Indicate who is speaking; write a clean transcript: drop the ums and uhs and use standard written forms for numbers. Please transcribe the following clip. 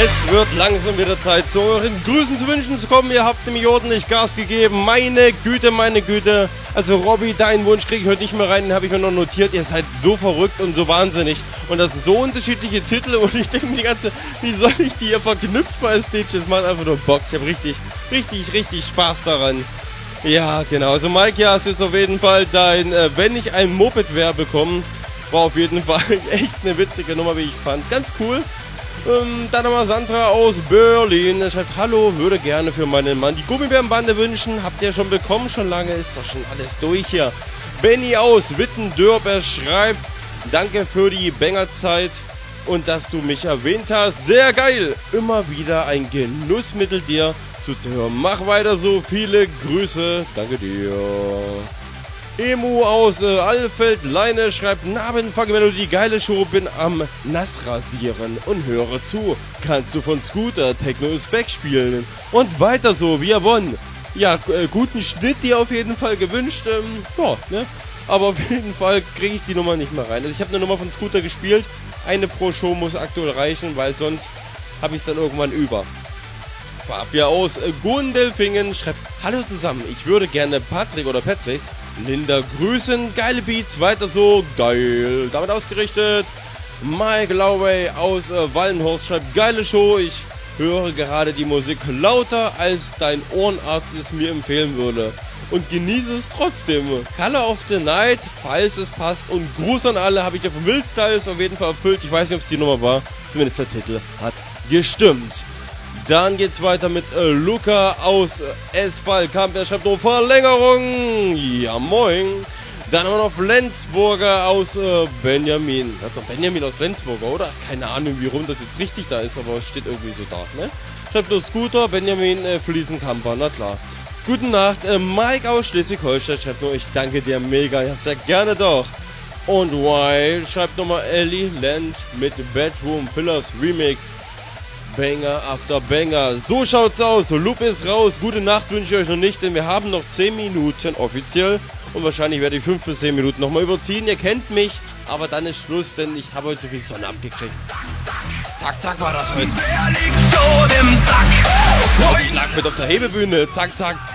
Speaker 1: Es wird langsam wieder Zeit, zu euren Grüßen zu wünschen zu kommen. Ihr habt nämlich ordentlich Gas gegeben. Meine Güte, meine Güte. Also Robby, deinen Wunsch kriege ich heute nicht mehr rein, den habe ich mir noch notiert. Ihr seid so verrückt und so wahnsinnig. Und das sind so unterschiedliche Titel und ich denke mir die ganze, wie soll ich die hier verknüpfen als DJ? Das macht einfach nur Bock. Ich habe richtig Spaß daran. Ja, genau. Also Mike, ja, hast jetzt auf jeden Fall dein, wenn ich ein Moped wäre, bekommen. War auf jeden Fall echt eine witzige Nummer, wie ich fand. Ganz cool. Dann nochmal Sandra aus Berlin. Er schreibt, hallo, würde gerne für meinen Mann die Gummibärenbande wünschen. Habt ihr schon bekommen? Schon lange ist doch schon alles durch hier. Benny aus Wittendörp, er schreibt, danke für die Bangerzeit und dass du mich erwähnt hast. Sehr geil. Immer wieder ein Genuss mit dir zuzuhören. Mach weiter so. Viele Grüße. Danke dir. Emu aus Allfeld-Leine schreibt, Namen, Melodie, geile Show, bin am Nassrasieren und höre zu. Kannst du von Scooter Techno is Back spielen? Und weiter so, wie er won. Ja, guten Schnitt dir auf jeden Fall gewünscht. Ja, ne? Aber auf jeden Fall kriege ich die Nummer nicht mehr rein. Also ich habe eine Nummer von Scooter gespielt. Eine pro Show muss aktuell reichen, weil sonst habe ich es dann irgendwann über. Fabia aus Gundelfingen schreibt, hallo zusammen, ich würde gerne Patrick Linda grüßen, geile Beats, weiter so, geil, damit ausgerichtet. Mike Lowey aus Wallenhorst schreibt, geile Show, ich höre gerade die Musik lauter, als dein Ohrenarzt es mir empfehlen würde. Und genieße es trotzdem. Color of the Night, falls es passt. Und Gruß an alle, habe ich ja von Wildstyles auf jeden Fall erfüllt. Ich weiß nicht, ob es die Nummer war, zumindest der Titel hat gestimmt. Dann geht's weiter mit Luca aus Espalkamp. Er schreibt noch Verlängerung. Ja, moin. Dann haben wir noch Flensburger aus Benjamin. Das ist doch Benjamin aus Flensburger, oder? Keine Ahnung, wie rum das jetzt richtig da ist, aber es steht irgendwie so da, ne? Schreibt nur Scooter, Benjamin Fliesenkamper, na klar. Gute Nacht, Mike aus Schleswig-Holstein schreibt nur, ich danke dir mega, ja, sehr gerne doch. Und Wild schreibt nochmal Ellie Land mit Bedroom Pillars Remix. Banger after Banger. So schaut's aus. Loop ist raus. Gute Nacht wünsche ich euch noch nicht, denn wir haben noch 10 Minuten offiziell. Und wahrscheinlich werde ich 5 bis 10 Minuten nochmal überziehen. Ihr kennt mich, aber dann ist Schluss, denn ich habe heute so viel Sonne abgekriegt. Zack, war das heute. Ich lag mit auf der Hebebühne. Zack.